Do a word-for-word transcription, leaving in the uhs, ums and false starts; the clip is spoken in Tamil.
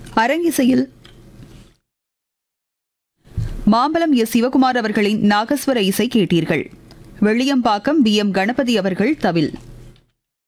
அரங்கிசையில் மாம்பலம் எஸ் சிவகுமார் அவர்களின் நாகஸ்வர இசை கேட்டீர்கள். வெள்ளியம்பாக்கம் பி எம் கணபதி அவர்கள் தவில்.